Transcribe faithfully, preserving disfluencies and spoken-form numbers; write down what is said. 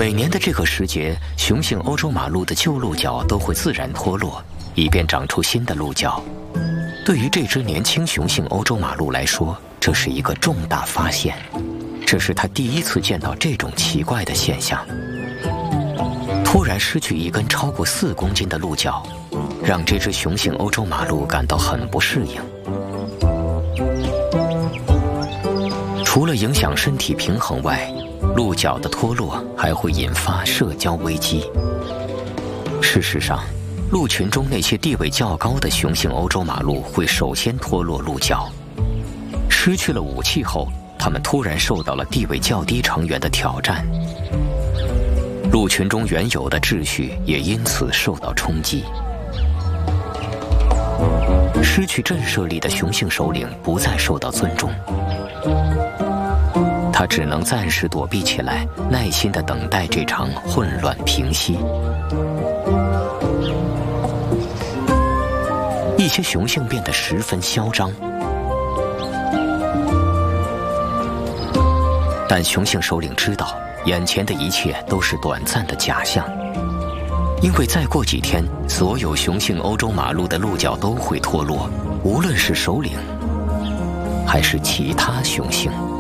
每年的这个时节，雄性欧洲马鹿的旧鹿角都会自然脱落，以便长出新的鹿角。对于这只年轻雄性欧洲马鹿来说，这是一个重大发现。这是他第一次见到这种奇怪的现象。突然失去一根超过四公斤的鹿角，让这只雄性欧洲马鹿感到很不适应。除了影响身体平衡外，鹿角的脱落还会引发社交危机。事实上，鹿群中那些地位较高的雄性欧洲马鹿会首先脱落鹿角。失去了武器后，它们突然受到了地位较低成员的挑战，鹿群中原有的秩序也因此受到冲击。失去震慑力的雄性首领不再受到尊重，他只能暂时躲避起来，耐心地等待这场混乱平息。一些雄性变得十分嚣张，但雄性首领知道，眼前的一切都是短暂的假象，因为再过几天，所有雄性欧洲马鹿的鹿角都会脱落，无论是首领还是其他雄性。